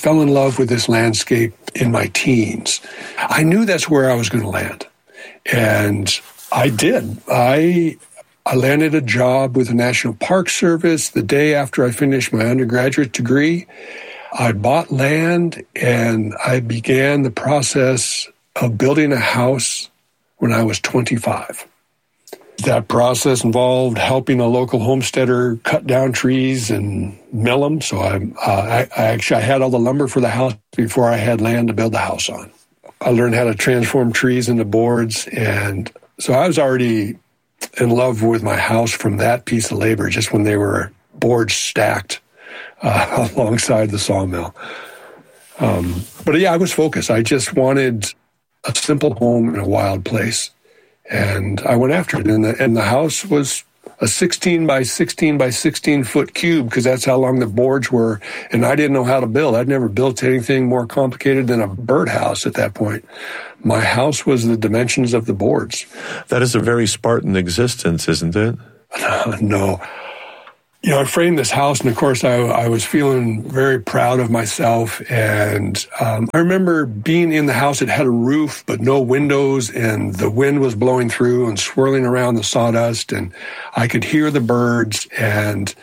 fell in love with this landscape in my teens. I knew that's where I was going to land. And I did. I landed a job with the National Park Service the day after I finished my undergraduate degree. I bought land and I began the process of building a house when I was 25. That process involved helping a local homesteader cut down trees and mill them. So I had all the lumber for the house before I had land to build the house on. I learned how to transform trees into boards. And so I was already in love with my house from that piece of labor, just when they were boards stacked alongside the sawmill. But yeah, I was focused. I just wanted a simple home in a wild place. And I went after it. And the house was a 16 by 16 by 16 foot cube, because that's how long the boards were. And I didn't know how to build. I'd never built anything more complicated than a birdhouse at that point. My house was the dimensions of the boards. That is a very Spartan existence, isn't it? No. You know, I framed this house, and of course, I was feeling very proud of myself. And I remember being in the house. It had a roof, but no windows, and the wind was blowing through and swirling around the sawdust, and I could hear the birds. And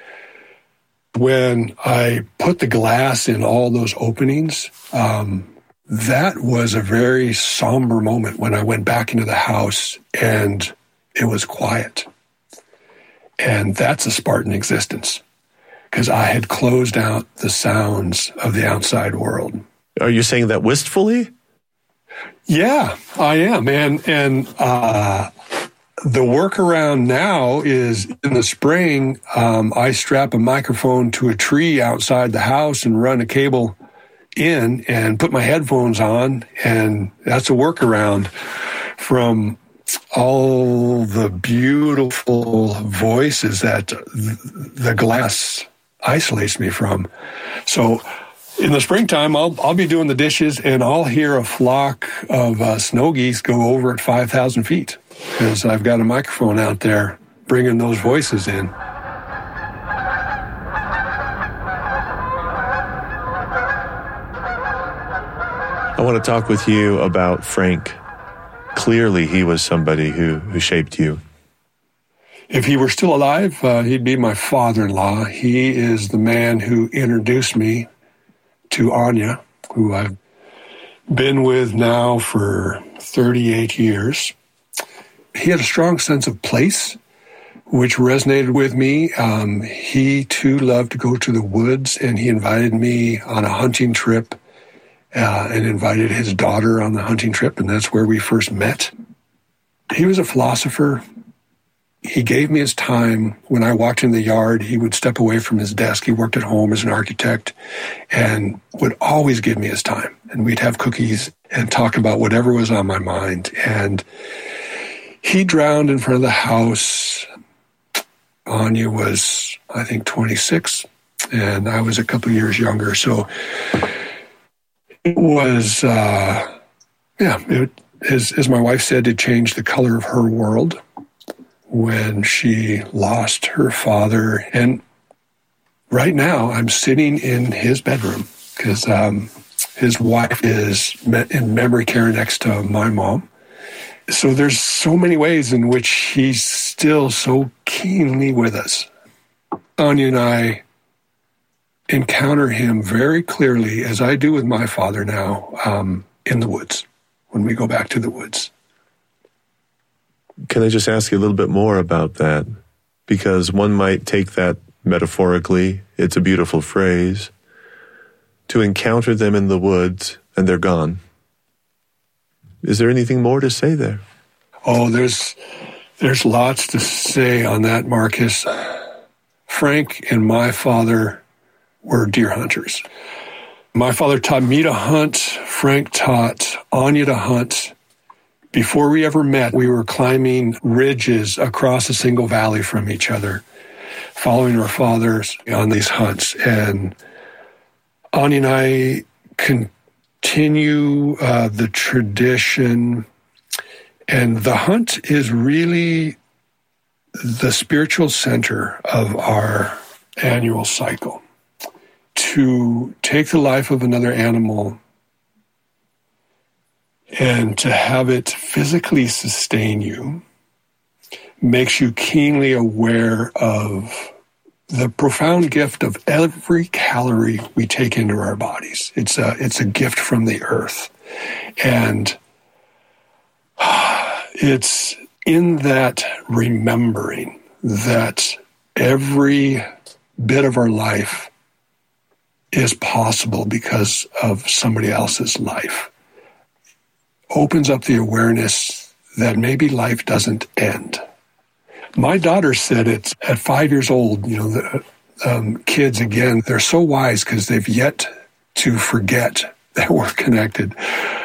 when I put the glass in all those openings, that was a very somber moment when I went back into the house, and it was quiet. And that's a Spartan existence, because I had closed out the sounds of the outside world. Are you saying that wistfully? Yeah, I am. And the workaround now is in the spring, I strap a microphone to a tree outside the house and run a cable in and put my headphones on. And that's a workaround from all the beautiful voices that the glass isolates me from. So in the springtime, I'll be doing the dishes, and I'll hear a flock of snow geese go over at 5,000 feet, because I've got a microphone out there bringing those voices in. I want to talk with you about Frank. Clearly, he was somebody who shaped you. If he were still alive, he'd be my father-in-law. He is the man who introduced me to Anya, who I've been with now for 38 years. He had a strong sense of place, which resonated with me. He, too, loved to go to the woods, and he invited me on a hunting trip and invited his daughter on the hunting trip, and that's where we first met. He was a philosopher. He gave me his time. When I walked in the yard, he would step away from his desk. He worked at home as an architect and would always give me his time. And we'd have cookies and talk about whatever was on my mind. And he drowned in front of the house. Anya was, I think, 26, and I was a couple years younger. So it was, as my wife said, it changed the color of her world when she lost her father. And right now, I'm sitting in his bedroom because his wife is in memory care next to my mom. So there's so many ways in which he's still so keenly with us. Anya and I encounter him very clearly, as I do with my father now, in the woods, when we go back to the woods. Can I just ask you a little bit more about that? Because one might take that metaphorically. It's a beautiful phrase. To encounter them in the woods and they're gone. Is there anything more to say there? Oh, there's lots to say on that, Marcus. Frank and my father were deer hunters. My father taught me to hunt. Frank taught Anya to hunt. Before we ever met, we were climbing ridges across a single valley from each other, following our fathers on these hunts. And Anya and I continue the tradition. And the hunt is really the spiritual center of our annual cycle. to take the life of another animal and to have it physically sustain you makes you keenly aware of the profound gift of every calorie we take into our bodies. It's a gift from the earth. And it's in that remembering that every bit of our life is possible because of somebody else's life. Opens up the awareness that maybe life doesn't end. My daughter said it at 5 years old. The kids, again, they're so wise because they've yet to forget that we're connected.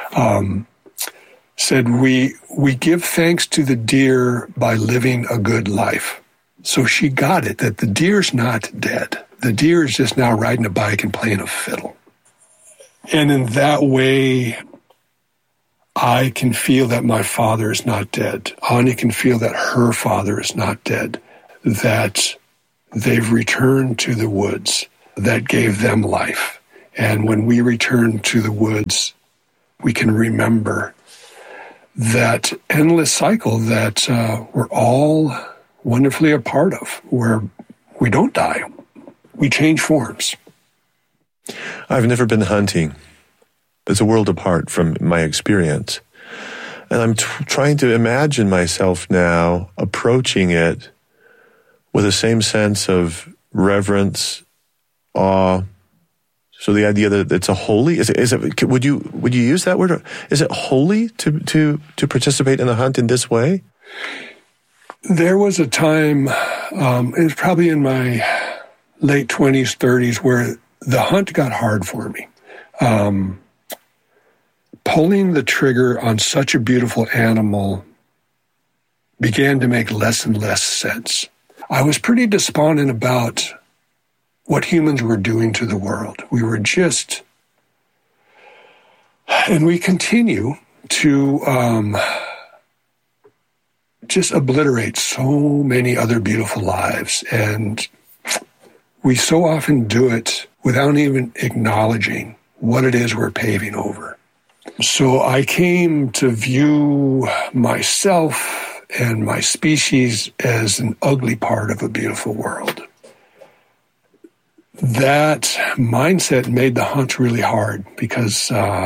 Said we give thanks to the deer by living a good life. So she got it, that the deer's not dead. The deer is just now riding a bike and playing a fiddle. And in that way, I can feel that my father is not dead. Anya can feel that her father is not dead, that they've returned to the woods that gave them life. And when we return to the woods, we can remember that endless cycle that we're all wonderfully a part of, where we don't die. We change forms. I've never been hunting. It's a world apart from my experience. And I'm trying to imagine myself now approaching it with the same sense of reverence, awe. So the idea that it's a holy, would you use that word? Is it holy to participate in a hunt in this way? There was a time, it was probably in my late 20s, 30s, where the hunt got hard for me. Pulling the trigger on such a beautiful animal began to make less and less sense. I was pretty despondent about what humans were doing to the world. We were just, and we continue to just obliterate so many other beautiful lives. And we so often do it without even acknowledging what it is we're paving over. So I came to view myself and my species as an ugly part of a beautiful world. That mindset made the hunt really hard because,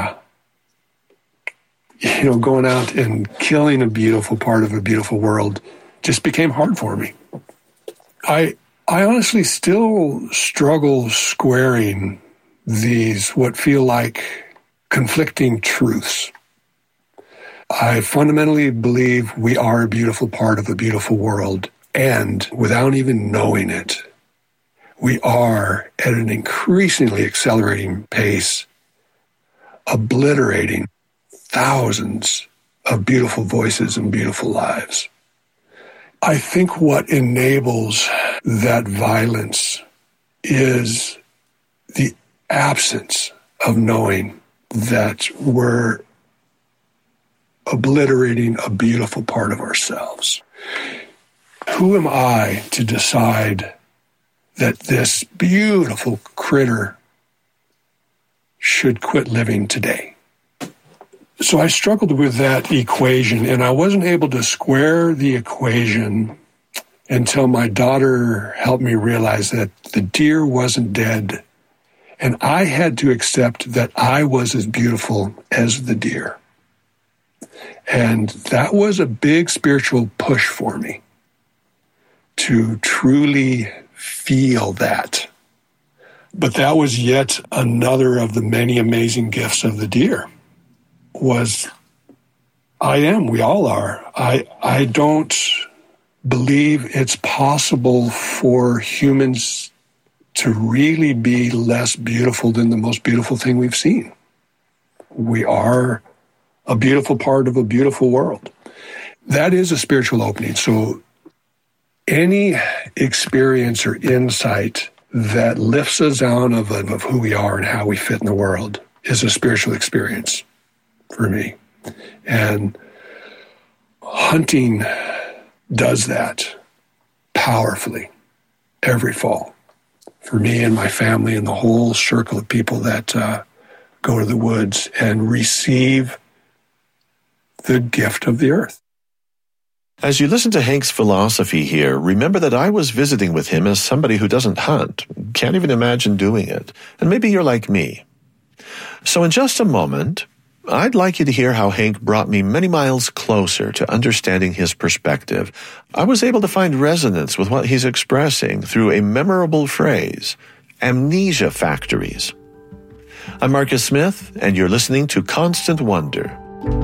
going out and killing a beautiful part of a beautiful world just became hard for me. I honestly still struggle squaring these, what feel like conflicting truths. I fundamentally believe we are a beautiful part of a beautiful world, and without even knowing it, we are at an increasingly accelerating pace, obliterating thousands of beautiful voices and beautiful lives. I think what enables that violence is the absence of knowing that we're obliterating a beautiful part of ourselves. Who am I to decide that this beautiful critter should quit living today? So I struggled with that equation, and I wasn't able to square the equation until my daughter helped me realize that the deer wasn't dead, and I had to accept that I was as beautiful as the deer. And that was a big spiritual push for me to truly feel that. But that was yet another of the many amazing gifts of the deer. We all are. I don't believe it's possible for humans to really be less beautiful than the most beautiful thing we've seen. We are a beautiful part of a beautiful world. That is a spiritual opening. So any experience or insight that lifts us out of who we are and how we fit in the world is a spiritual experience for me. And hunting does that powerfully every fall. for me and my family and the whole circle of people that go to the woods and receive the gift of the earth. As you listen to Hank's philosophy here, remember that I was visiting with him as somebody who doesn't hunt, can't even imagine doing it, and maybe you're like me. So in just a moment, I'd like you to hear how Hank brought me many miles closer to understanding his perspective. I was able to find resonance with what he's expressing through a memorable phrase, amnesia factories. I'm Marcus Smith, and you're listening to Constant Wonder.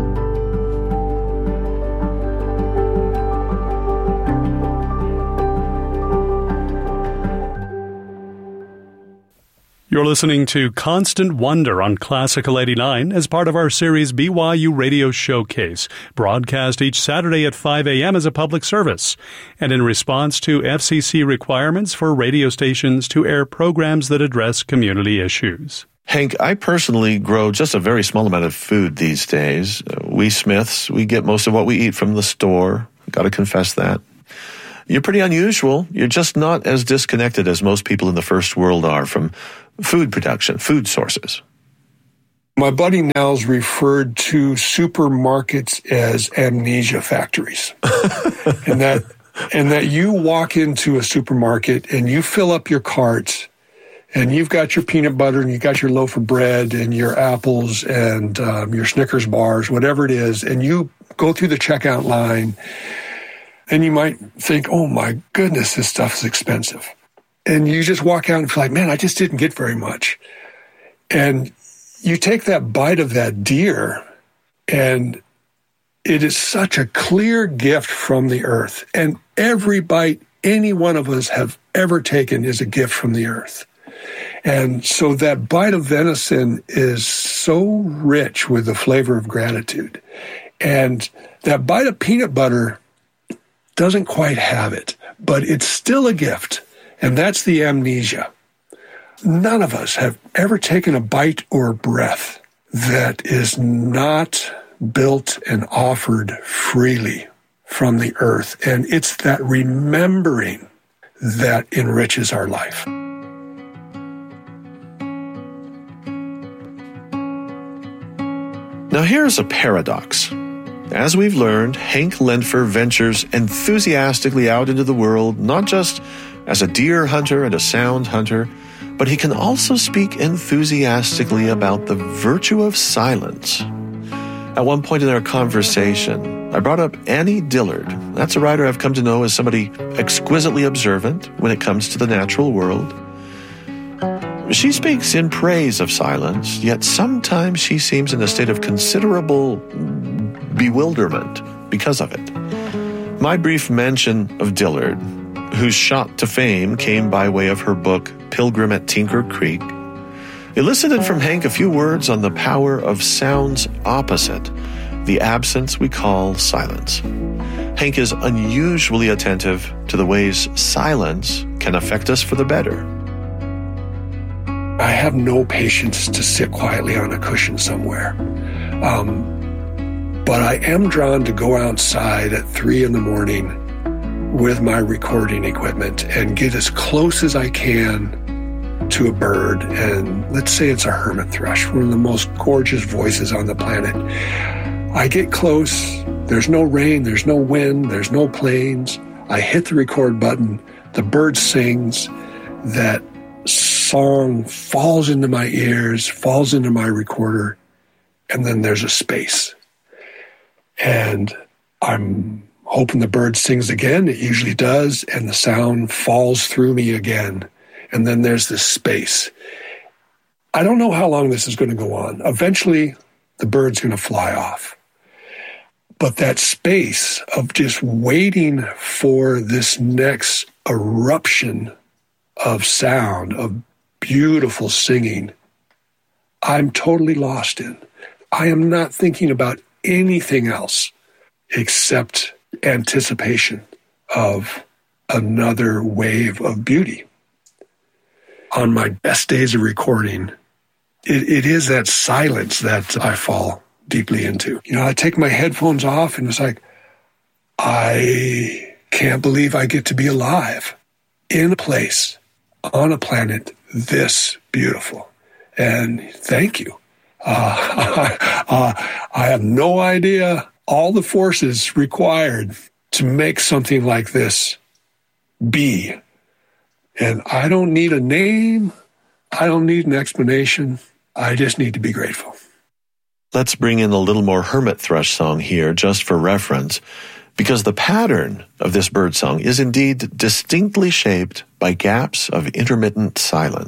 You're listening to Constant Wonder on Classical 89 as part of our series BYU Radio Showcase, broadcast each Saturday at 5 a.m. as a public service, and in response to FCC requirements for radio stations to air programs that address community issues. Hank, I personally grow just a very small amount of food these days. We Smiths, we get most of what we eat from the store. Got to confess that. You're pretty unusual. You're just not as disconnected as most people in the first world are from food production, food sources. My buddy Nels referred to supermarkets as amnesia factories. and that you walk into a supermarket and you fill up your cart and you've got your peanut butter and you got your loaf of bread and your apples and your Snickers bars, whatever it is, and you go through the checkout line and you might think, oh my goodness, this stuff is expensive. And you just walk out and feel like, man, I just didn't get very much. And you take that bite of that deer, and it is such a clear gift from the earth. And every bite any one of us have ever taken is a gift from the earth. And so that bite of venison is so rich with the flavor of gratitude. And that bite of peanut butter doesn't quite have it, but it's still a gift. And that's the amnesia. None of us have ever taken a bite or a breath that is not built and offered freely from the earth. And it's that remembering that enriches our life. Now here's a paradox. As we've learned, Hank Lenfer ventures enthusiastically out into the world, not just as a deer hunter and a sound hunter, but he can also speak enthusiastically about the virtue of silence. At one point in our conversation, I brought up Annie Dillard. That's a writer I've come to know as somebody exquisitely observant when it comes to the natural world. She speaks in praise of silence, yet sometimes she seems in a state of considerable bewilderment because of it. My brief mention of Dillard, whose shot to fame came by way of her book, Pilgrim at Tinker Creek, elicited from Hank a few words on the power of sound's opposite, the absence we call silence. Hank is unusually attentive to the ways silence can affect us for the better. I have no patience to sit quietly on a cushion somewhere. But I am drawn to go outside at 3 a.m. with my recording equipment and get as close as I can to a bird. And let's say it's a hermit thrush, one of the most gorgeous voices on the planet. I get close. There's no rain. There's no wind. There's no planes. I hit the record button. The bird sings. That song falls into my ears, falls into my recorder, and then there's a space. And I'm hoping the bird sings again. It usually does, and the sound falls through me again. And then there's this space. I don't know how long this is going to go on. Eventually, the bird's going to fly off. But that space of just waiting for this next eruption of sound, of beautiful singing, I'm totally lost in. I am not thinking about anything else except anticipation of another wave of beauty. On my best days of recording, it is that silence that I fall deeply into. You know, I take my headphones off and it's like, I can't believe I get to be alive in a place on a planet this beautiful. And thank you. I have no idea all the forces required to make something like this be. And I don't need a name. I don't need an explanation. I just need to be grateful. Let's bring in a little more hermit thrush song here, just for reference, because the pattern of this bird song is indeed distinctly shaped by gaps of intermittent silence.